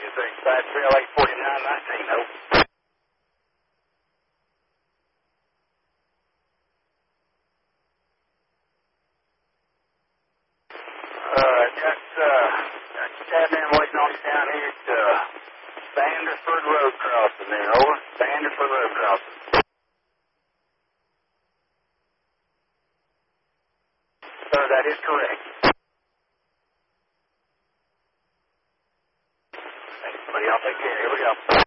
Side trail 84919, nope. Got Tabman waiting on you down here at Vanderford Road Crossing there, over. Vanderford Road Crossing. Sir, that is correct. Thanks, buddy. I'll take care. Here we go.